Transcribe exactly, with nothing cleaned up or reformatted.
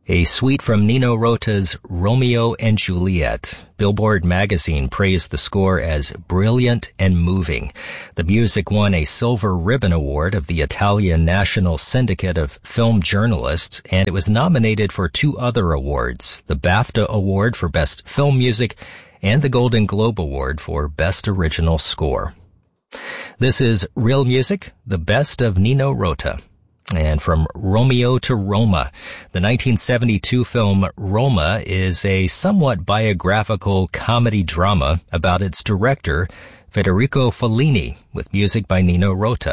A suite from Nino Rota's Romeo and Juliet. Billboard magazine praised the score as brilliant and moving. The music won a Silver Ribbon Award of the Italian National Syndicate of Film Journalists, and it was nominated for two other awards, the BAFTA Award for Best Film Music and the Golden Globe Award for Best Original Score. This is Real Music, the best of Nino Rota. And from Romeo to Roma, the nineteen seventy-two film Roma is a somewhat biographical comedy drama about its director, Federico Fellini, with music by Nino Rota.